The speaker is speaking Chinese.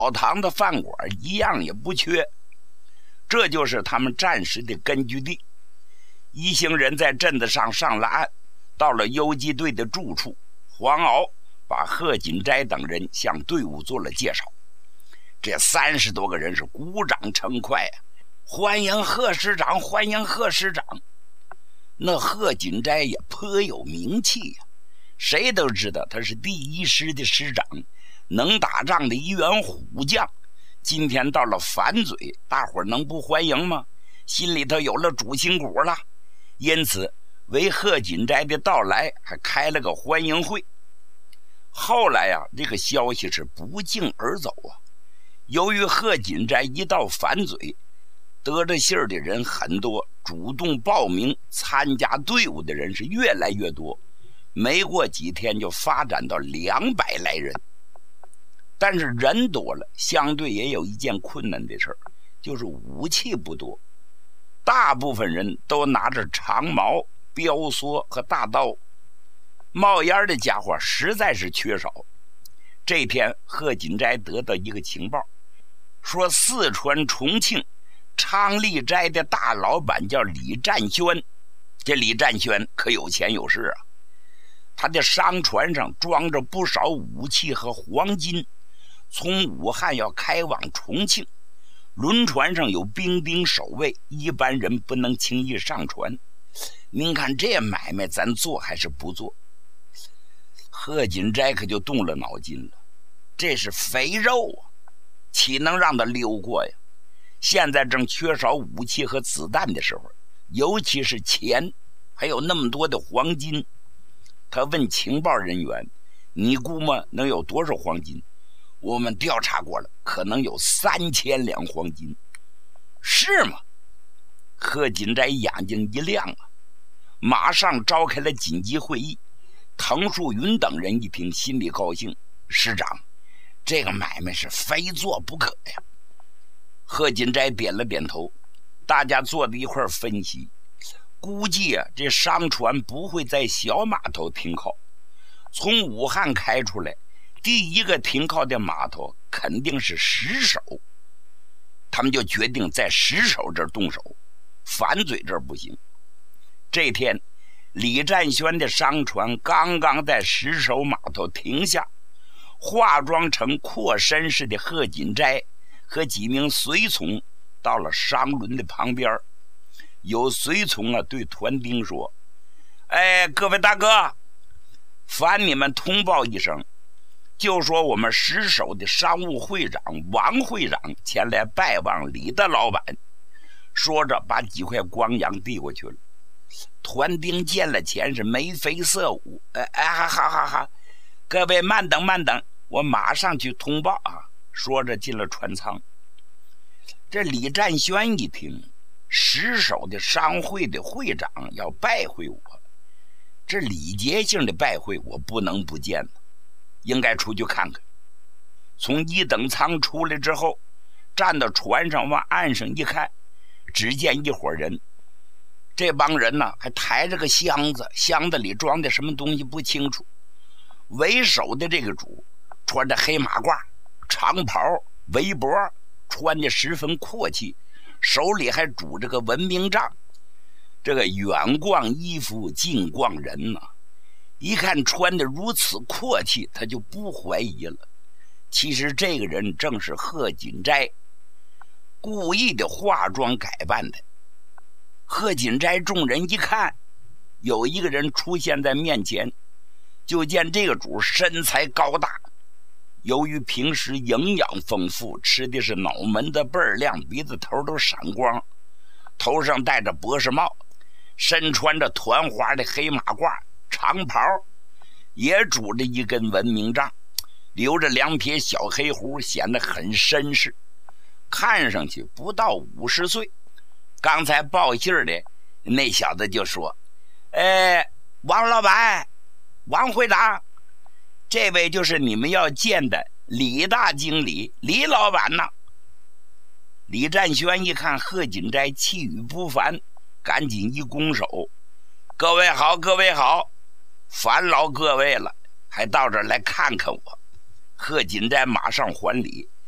堂的饭馆一样也不缺。这就是他们暂时的根据地。一行人在镇子上上了岸，到了游击队的住处，黄鳌把贺锦斋等人向队伍做了介绍。这30多个人是鼓掌称快啊，欢迎贺师长，欢迎贺师长。那贺锦斋也颇有名气呀，谁都知道他是第1师的师长，能打仗的一员虎将。今天到了反嘴，大伙儿能不欢迎吗？心里头有了主心骨了。因此为贺锦斋的到来还开了个欢迎会。后来啊，这个消息是不胫而走啊。由于贺锦斋一到反嘴，得着信儿的人很多，主动报名参加队伍的人是越来越多，没过几天就发展到200来人。但是人多了，相对也有一件困难的事儿，就是武器不多。大部分人都拿着长矛、标梭和大刀，冒烟的家伙实在是缺少。这天贺锦斋得到一个情报，说四川重庆昌利斋的大老板叫李占轩。这李占轩可有钱有势啊，他的商船上装着不少武器和黄金，从武汉要开往重庆，轮船上有兵丁守卫，一般人不能轻易上船。您看这买卖咱做还是不做？贺锦斋可就动了脑筋了，这是肥肉啊，岂能让他溜过呀？现在正缺少武器和子弹的时候，尤其是钱，还有那么多的黄金。他问情报人员，你估摸能有多少黄金？我们调查过了，可能有3000两黄金。是吗？贺锦斋眼睛一亮啊，马上召开了紧急会议。滕树云等人一听，心里高兴，师长，这个买卖是非做不可呀。贺锦斋点了点头，大家坐在一块分析，估计啊，这商船不会在小码头停靠，从武汉开出来，第一个停靠的码头肯定是石首。他们就决定在石首这儿动手，反嘴这儿不行。这天李占轩的商船刚刚在石首码头停下，化妆成阔绅士的贺锦斋和几名随从到了商轮的旁边。有随从啊对团丁说，各位大哥，烦你们通报一声，就说我们石首的商务会长王会长前来拜望李大老板。说着把几块光洋递过去了。团丁见了钱是眉飞色舞，好，各位慢等，我马上去通报啊。说着进了船舱。这李占轩一听，石首的商会的会长要拜会我，这礼节性的拜会我不能不见的，应该出去看看。从1等舱出来之后，站到船上往岸上一看，只见一伙人，这帮人呢还抬着个箱子，箱子里装的什么东西不清楚。为首的这个主穿着黑马褂、长袍、围脖，穿得十分阔气，手里还拄着个文明杖。这个远逛衣服，近逛人呢，一看穿得如此阔气，他就不怀疑了。其实这个人正是贺锦斋，故意的化妆改扮的。贺锦斋众人一看，有一个人出现在面前，就见这个主身材高大，由于平时营养丰富，吃的是脑门子倍儿亮，鼻子头都闪光，头上戴着博士帽，身穿着团花的黑马褂、长袍，也拄着一根文明杖，留着2撇小黑胡，显得很绅士，看上去不到50岁。刚才报信的那小子就说，王老板，王会长，这位就是你们要见的李大经理，李老板呐。李占轩一看贺锦斋气宇不凡，赶紧一拱手，各位好，烦劳各位了，还到这儿来看看我。贺锦斋马上还礼，